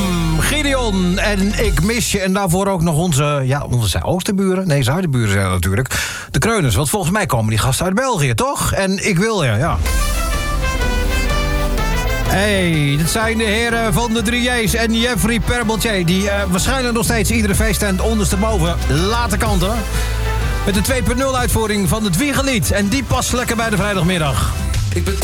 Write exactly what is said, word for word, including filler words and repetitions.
Gideon en Ik Mis Je. En daarvoor ook nog onze, ja, onze oosterburen. Nee, zuidenburen zijn natuurlijk. De Kreuners, want volgens mij komen die gasten uit België, toch? En Ik Wil Je, ja. Hey, dit zijn de heren van de drie J's en Jeffrey Perbeltje... die uh, waarschijnlijk nog steeds iedere feesttent ondersteboven laten kanten. Met de twee punt nul uitvoering van het Wiegelied. En die past lekker bij de vrijdagmiddag. Ik ben